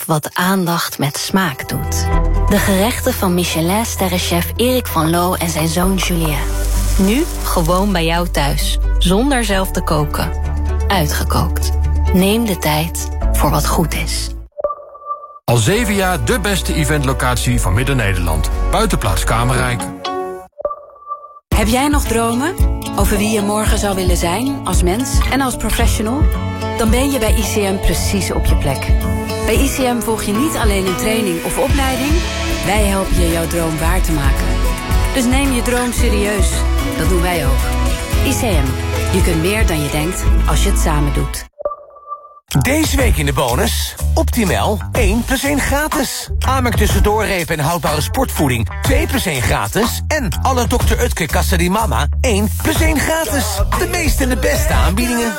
af wat aandacht met smaak doet. De gerechten van Michelin-sterrenchef Erik van Loo en zijn zoon Julien. Nu gewoon bij jou thuis, zonder zelf te koken. Uitgekookt. Neem de tijd voor wat goed is. Al 7 jaar de beste eventlocatie van Midden-Nederland. Buitenplaats Kamerrijk. Heb jij nog dromen over wie je morgen zou willen zijn als mens en als professional? Dan ben je bij ICM precies op je plek. Bij ICM volg je niet alleen een training of opleiding. Wij helpen je jouw droom waar te maken. Dus neem je droom serieus. Dat doen wij ook. ICM. Je kunt meer dan je denkt als je het samen doet. Deze week in de bonus. Optimal 1 + 1 gratis. Amerk tussendoorrepen en houdbare sportvoeding 2 + 1 gratis. En alle Dr. Utke Casa di Mama 1 + 1 gratis. De meeste en de beste aanbiedingen.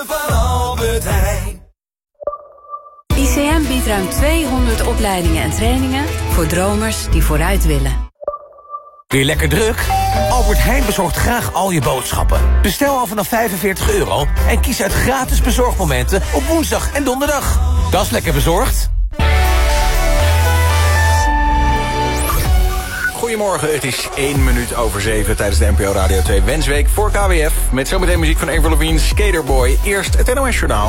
ICM biedt ruim 200 opleidingen en trainingen voor dromers die vooruit willen. Weer lekker druk? Albert Heijn bezorgt graag al je boodschappen. Bestel al vanaf €45 en kies uit gratis bezorgmomenten op woensdag en donderdag. Dat is lekker bezorgd. Goedemorgen, het is 1 minuut over 7 tijdens de NPO Radio 2 Wensweek voor KWF. Met zometeen muziek van Avril Lavigne, Skaterboy. Eerst het NOS Journaal.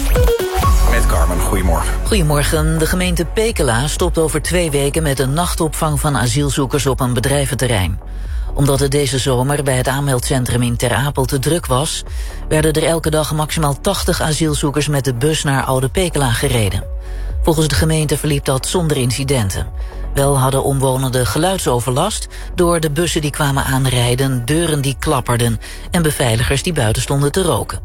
Met Carmen, goedemorgen. Goedemorgen. De gemeente Pekela stopt over 2 weken met een nachtopvang van asielzoekers op een bedrijventerrein. Omdat het deze zomer bij het aanmeldcentrum in Ter Apel te druk was, werden er elke dag maximaal 80 asielzoekers met de bus naar Oude Pekela gereden. Volgens de gemeente verliep dat zonder incidenten. Wel hadden omwonenden geluidsoverlast door de bussen die kwamen aanrijden, deuren die klapperden en beveiligers die buiten stonden te roken.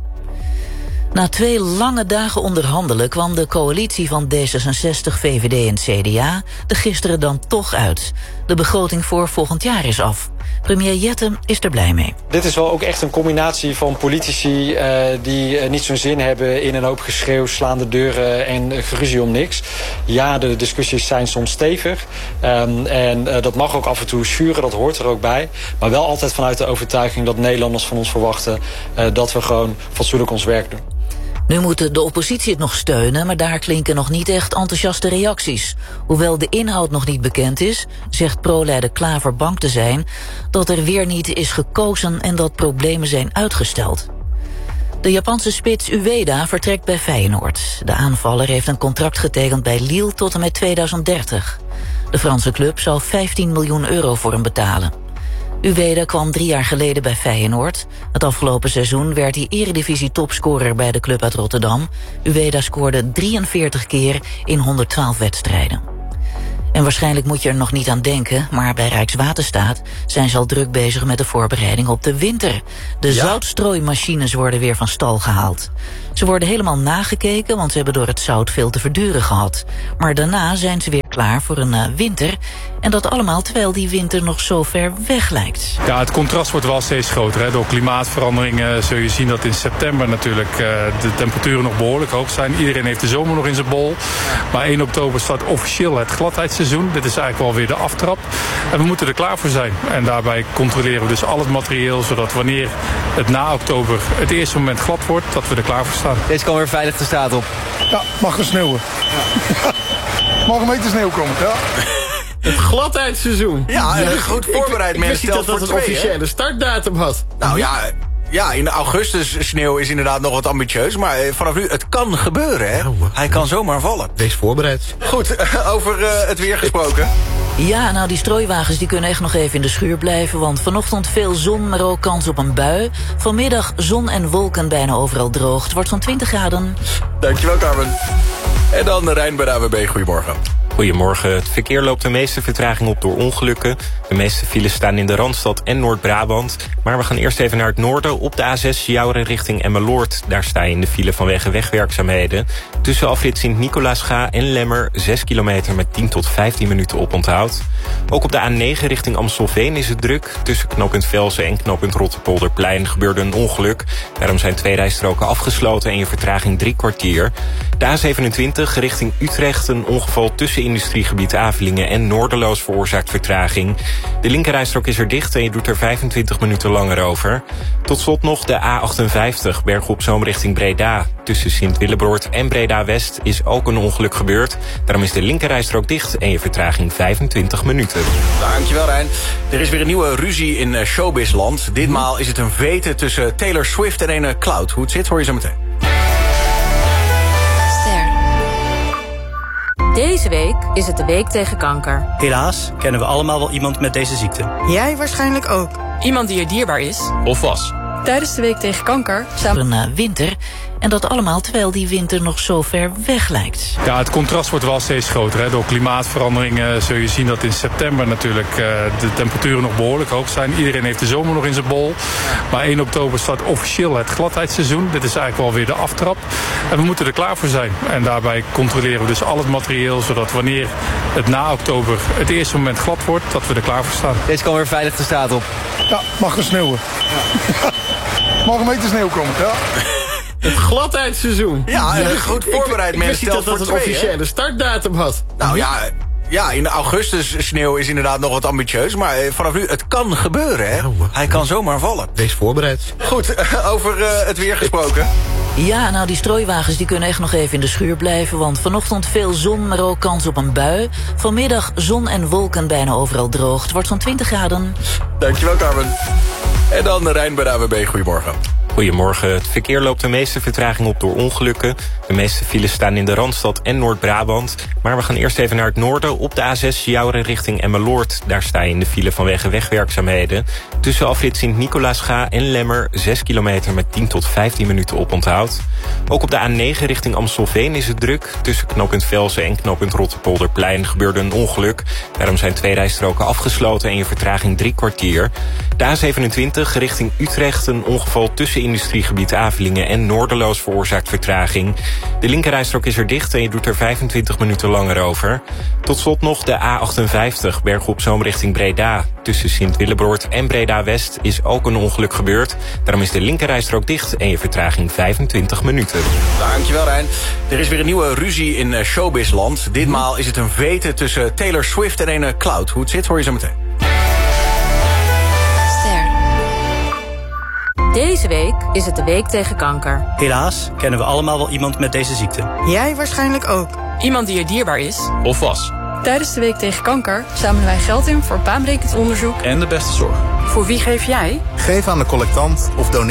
Na 2 lange dagen onderhandelen kwam de coalitie van D66, VVD en CDA er gisteren dan toch uit. De begroting voor volgend jaar is af. Premier Jette is er blij mee. Dit is wel ook echt een combinatie van politici die niet zo'n zin hebben in een hoop geschreeuw, slaande deuren en geruzie om niks. Ja, de discussies zijn soms stevig. En dat mag ook af en toe schuren, dat hoort er ook bij. Maar wel altijd vanuit de overtuiging dat Nederlanders van ons verwachten dat we gewoon fatsoenlijk ons werk doen. Nu moet de oppositie het nog steunen, maar daar klinken nog niet echt enthousiaste reacties. Hoewel de inhoud nog niet bekend is, zegt pro-leider Klaver bang te zijn dat er weer niet is gekozen en dat problemen zijn uitgesteld. De Japanse spits Ueda vertrekt bij Feyenoord. De aanvaller heeft een contract getekend bij Lille tot en met 2030. De Franse club zal €15 miljoen voor hem betalen. Ueda kwam 3 jaar geleden bij Feyenoord. Het afgelopen seizoen werd hij eredivisie-topscorer bij de club uit Rotterdam. Ueda scoorde 43 keer in 112 wedstrijden. En waarschijnlijk moet je er nog niet aan denken, maar bij Rijkswaterstaat zijn ze al druk bezig met de voorbereiding op de winter. De zoutstrooimachines worden weer van stal gehaald. Ze worden helemaal nagekeken, want ze hebben door het zout veel te verduren gehad. Maar daarna zijn ze weer klaar voor een winter. En dat allemaal terwijl die winter nog zo ver weg lijkt. Ja, het contrast wordt wel steeds groter. Hè. Door klimaatveranderingen zul je zien dat in september natuurlijk de temperaturen nog behoorlijk hoog zijn. Iedereen heeft de zomer nog in zijn bol. Maar 1 oktober start officieel het gladheidsseizoen. Dit is eigenlijk wel weer de aftrap. En we moeten er klaar voor zijn. En daarbij controleren we dus al het materieel, zodat wanneer het na oktober het eerste moment glad wordt, dat we er klaar voor staan. Deze kan weer veilig de straat op. Ja, mag gaan sneeuwen. Mag een beetje sneeuw komen, ja. Het gladheidsseizoen. Ja, goed voorbereid. Ik wist niet dat een officiële startdatum had. Nou ja, in augustus sneeuw is inderdaad nog wat ambitieus. Maar vanaf nu, het kan gebeuren, hè. Hij kan zomaar vallen. Wees voorbereid. Goed, over het weer gesproken. Ja, nou die strooiwagens die kunnen echt nog even in de schuur blijven, want vanochtend veel zon, maar ook kans op een bui. Vanmiddag zon en wolken bijna overal droog. Het wordt zo'n 20 graden. Dankjewel, Carmen. En dan Rijn bij de AWB. Goedemorgen. Goedemorgen. Het verkeer loopt de meeste vertraging op door ongelukken. De meeste files staan in de Randstad en Noord-Brabant. Maar we gaan eerst even naar het noorden. Op de A6 Jouren richting Emmeloord. Daar sta je in de file vanwege wegwerkzaamheden. Tussen afrit Sint-Nicolaasga en Lemmer 6 kilometer met 10 tot 15 minuten oponthoud. Ook op de A9 richting Amstelveen is het druk. Tussen knooppunt Velsen en knooppunt Rotterpolderplein gebeurde een ongeluk. Daarom zijn 2 rijstroken afgesloten en je vertraging 3 kwartier. De A27 richting Utrecht een ongeval tussen industriegebied Avelingen en Noorderloos veroorzaakt vertraging. De linkerrijstrook is er dicht en je doet er 25 minuten langer over. Tot slot nog de A58, Bergen op Zoom richting Breda. Tussen Sint-Willebroord en Breda-West is ook een ongeluk gebeurd. Daarom is de linkerrijstrook dicht en je vertraging 25 minuten. Dankjewel, Rijn. Er is weer een nieuwe ruzie in showbizland. Ditmaal is het een vete tussen Taylor Swift en een Cloud. Hoe het zit, hoor je zo meteen. Deze week is het de week tegen kanker. Helaas kennen we allemaal wel iemand met deze ziekte. Jij waarschijnlijk ook. Iemand die je dierbaar is. Of was. Tijdens de week tegen kanker Na winter. En dat allemaal terwijl die winter nog zo ver weg lijkt. Ja, het contrast wordt wel steeds groter. Hè. Door klimaatveranderingen zul je zien dat in september natuurlijk de temperaturen nog behoorlijk hoog zijn. Iedereen heeft de zomer nog in zijn bol. Maar 1 oktober start officieel het gladheidsseizoen. Dit is eigenlijk wel weer de aftrap. En we moeten er klaar voor zijn. En daarbij controleren we dus al het materieel, zodat wanneer het na oktober het eerste moment glad wordt, dat we er klaar voor staan. Deze kan weer veilig de straat op. Ja, mag gaan sneeuwen. Ja. Mag een beetje sneeuw komen, ja. Het gladheidsseizoen. Ja, goed voorbereid. Ik wist niet dat een officiële startdatum had. Nou ja, in augustus sneeuw is inderdaad nog wat ambitieus. Maar vanaf nu, het kan gebeuren, hè. Hij kan zomaar vallen. Wees voorbereid. Goed, over het weer gesproken. Ja, nou die strooiwagens die kunnen echt nog even in de schuur blijven. Want vanochtend veel zon, maar ook kans op een bui. Vanmiddag zon en wolken bijna overal droog. Het wordt zo'n 20 graden. Dankjewel, Carmen. En dan Rijn bij de AWB. Goedemorgen. Goedemorgen. Het verkeer loopt de meeste vertraging op door ongelukken. De meeste files staan in de Randstad en Noord-Brabant. Maar we gaan eerst even naar het noorden. Op de A6 Jouren richting Emmeloord. Daar sta je in de file vanwege wegwerkzaamheden. Tussen afrit Sint-Nicolaasga en Lemmer 6 kilometer met 10 tot 15 minuten oponthoud. Ook op de A9 richting Amstelveen is het druk. Tussen knooppunt Velsen en knooppunt Rotterpolderplein gebeurde een ongeluk. Daarom zijn 2 rijstroken afgesloten en je vertraging 3 kwartier. De A27 richting Utrecht, een ongeval tussen industriegebied Avelingen en Noorderloos veroorzaakt vertraging. De linkerrijstrook is er dicht en je doet er 25 minuten langer over. Tot slot nog de A58, Bergen op Zoom richting Breda. Tussen Sint-Willebroord en Breda-West is ook een ongeluk gebeurd. Daarom is de linkerrijstrook dicht en je vertraging 25 minuten. Dankjewel, Rijn. Er is weer een nieuwe ruzie in showbizland. Ditmaal is het een vete tussen Taylor Swift en een Cloud. Hoe het zit, hoor je zo meteen. Deze week is het de week tegen kanker. Helaas kennen we allemaal wel iemand met deze ziekte. Jij waarschijnlijk ook. Iemand die je dierbaar is. Of was. Tijdens de week tegen kanker zamelen wij geld in voor baanbrekend onderzoek. En de beste zorg. Voor wie geef jij? Geef aan de collectant of doneer